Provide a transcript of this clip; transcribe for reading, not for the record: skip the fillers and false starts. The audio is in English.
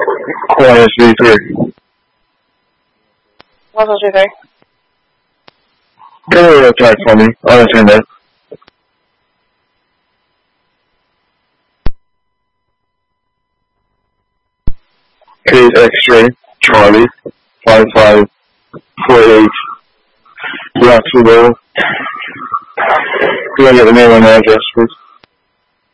Quiet V3. What's the V3? Go ahead and attack for me. I'll attend that. Kate X-ray, Charlie, 5548, Roxville. Can I get the name and address, please?